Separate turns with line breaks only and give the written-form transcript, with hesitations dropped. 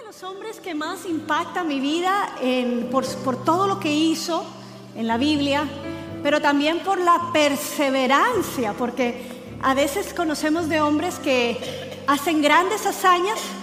los hombres que más impacta mi vida por todo lo que hizo en la Biblia, pero también por la perseverancia, porque a veces conocemos de hombres que hacen grandes hazañas,